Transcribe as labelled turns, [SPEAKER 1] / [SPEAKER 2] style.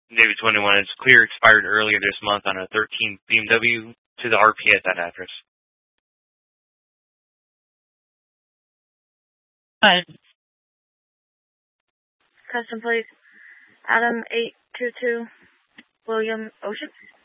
[SPEAKER 1] David 21, it's clear expired earlier this month on a 13 BMW to the RP at that address.
[SPEAKER 2] Hi.
[SPEAKER 3] Custom plate, Adam 822, William Ocean.